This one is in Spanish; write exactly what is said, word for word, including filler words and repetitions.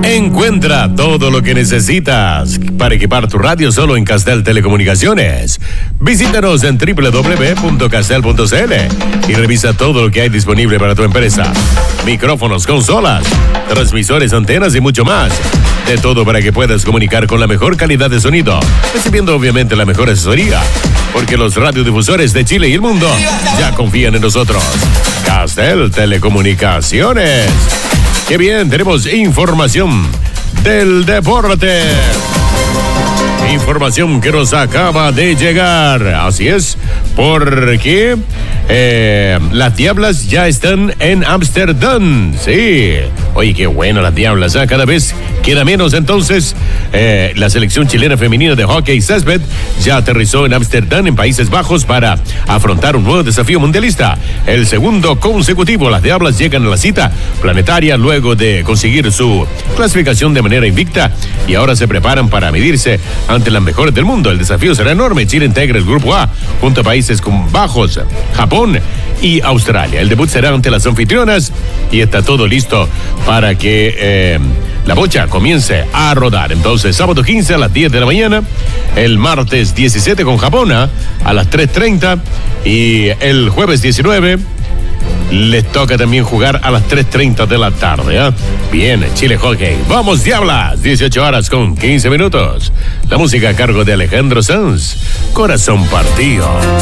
Encuentra todo lo que necesitas para equipar tu radio solo en Castel Telecomunicaciones. Visítanos en doble u doble u doble u punto castel punto c l y revisa todo lo que hay disponible para tu empresa. Micrófonos, consolas, transmisores, antenas y mucho más. De todo para que puedas comunicar con la mejor calidad de sonido, recibiendo obviamente la mejor asesoría, porque los radiodifusores de Chile y el mundo ya confían en nosotros. Castel Telecomunicaciones. ¡Qué bien! Tenemos información del deporte. Información que nos acaba de llegar. Así es, porque eh, las Diablas ya están en Ámsterdam. Sí. Oye, qué bueno las Diablas, ¿eh? Cada vez queda menos. Entonces, eh, la selección chilena femenina de hockey césped ya aterrizó en Ámsterdam, en Países Bajos, para afrontar un nuevo desafío mundialista. El segundo consecutivo. Las Diablas llegan a la cita planetaria luego de conseguir su clasificación de manera invicta y ahora se preparan para medirse ante las mejores del mundo. El desafío será enorme. Chile integra el grupo A junto a países con bajos, Japón y Australia. El debut será ante las anfitrionas y está todo listo para que eh, la bocha comience a rodar. Entonces, sábado quince a las diez de la mañana, el martes diecisiete con Japón a las tres treinta y el jueves diecinueve les toca también jugar a las tres treinta de la tarde. ¿eh? Bien, Chile Hockey. ¡Vamos, Diablas! dieciocho horas con quince minutos. La música a cargo de Alejandro Sanz. Corazón partido.